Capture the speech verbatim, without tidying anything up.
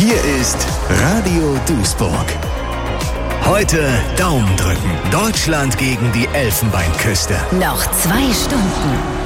Hier ist Radio Duisburg. Heute Daumen drücken. Deutschland gegen die Elfenbeinküste. Noch zwei Stunden.